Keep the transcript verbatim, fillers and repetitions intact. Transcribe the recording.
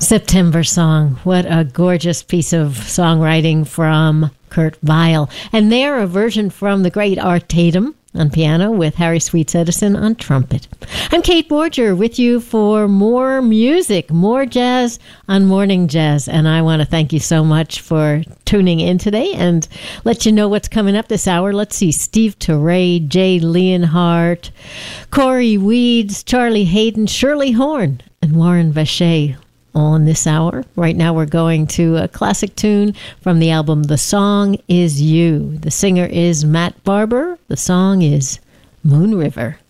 September Song. What a gorgeous piece of songwriting from Kurt Weill. And there, a version from the great Art Tatum on piano with Harry Sweets Edison on trumpet. I'm Kate Borger with you for more music, more jazz on Morning Jazz. And I want to thank you so much for tuning in today and let you know what's coming up this hour. Let's see, Steve Turre, Jay Leonhardt, Corey Weeds, Charlie Hayden, Shirley Horn, and Warren Vacher on this hour. Right now we're going to a classic tune from the album The Song Is You. The singer is Matt Barber. The song is Moon River.